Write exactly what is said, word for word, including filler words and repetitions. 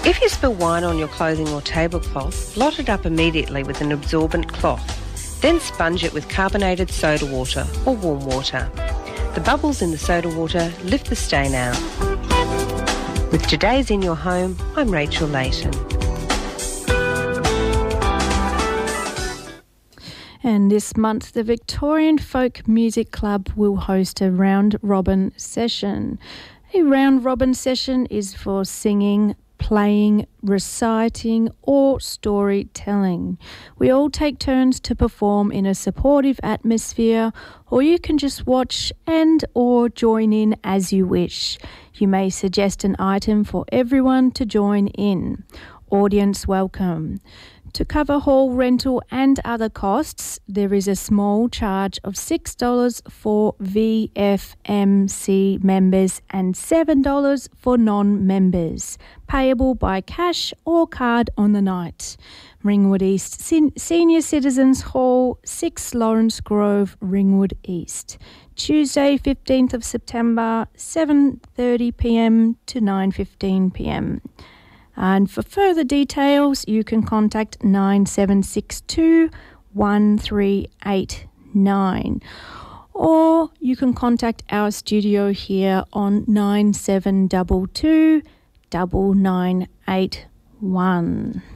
If you spill wine on your clothing or tablecloth, blot it up immediately with an absorbent cloth. Then sponge it with carbonated soda water or warm water. The bubbles in the soda water lift the stain out. With Today's In Your Home, I'm Rachel Layton. And this month, the Victorian Folk Music Club will host a round-robin session. A round-robin session is for singing, playing, reciting or storytelling. We all take turns to perform in a supportive atmosphere, or you can just watch and or join in as you wish. You may suggest an item for everyone to join in. Audience welcome. To cover hall rental and other costs, there is a small charge of six dollars for V F M C members and seven dollars for non-members, payable by cash or card on the night. Ringwood East Sen- Senior Citizens Hall, six Lawrence Grove, Ringwood East. Tuesday, fifteenth of September, seven thirty p m to nine fifteen p m. And for further details, you can contact nine seven six two, one three eight nine, or you can contact our studio here on nine seven two two, nine nine eight one.